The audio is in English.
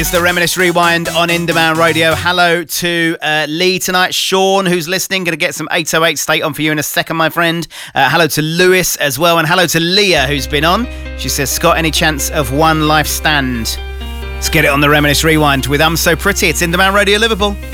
It's the Reminisce Rewind on In-Demand Radio. Hello to Lee tonight. Sean, who's listening, going to get some 808 State on for you in a second, my friend. Hello to Lewis as well. And hello to Leah, who's been on. She says, Scott, any chance of One Life Stand? Let's get it on the Reminisce Rewind with I'm So Pretty. It's In-Demand Radio Liverpool.